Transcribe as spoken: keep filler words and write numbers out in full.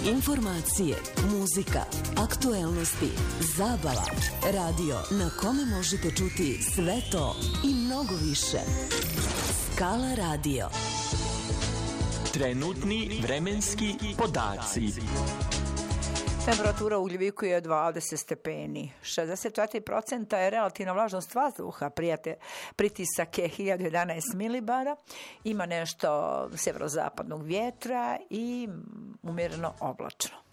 Informacije, muzika, aktuelnosti, zabava, radio na kome možete čuti sve to i mnogo više. Skala Radio. Trenutni vremenski podaci. Temperatura u Ugljeviku je dvadeset stepeni. šezdeset četiri posto je relativna vlažnost vazduha, prijate, pritisak je hiljadu jedanaest milibara, ima nešto severozapadnog vjetra i umjereno oblačno.